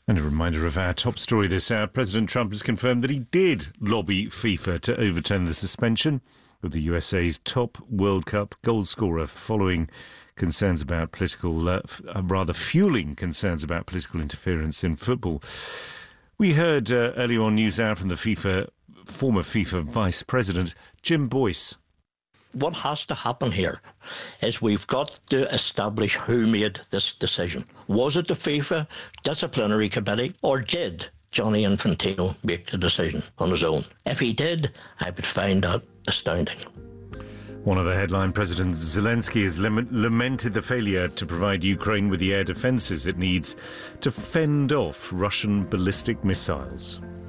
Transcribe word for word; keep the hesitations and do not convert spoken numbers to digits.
And a reminder of our top story this hour. President Trump has confirmed that he did lobby FIFA to overturn the suspension of the U S A's top World Cup goal scorer following concerns about political, uh, uh, rather fueling concerns about political interference in football. We heard uh, earlier on News Hour from the FIFA, former FIFA Vice President, Jim Boyce. What has to happen here is we've got to establish who made this decision. Was it the FIFA Disciplinary Committee, or did Gianni Infantino make the decision on his own? If he did, I would find that astounding. One other headline, President Zelensky has lamented the failure to provide Ukraine with the air defences it needs to fend off Russian ballistic missiles.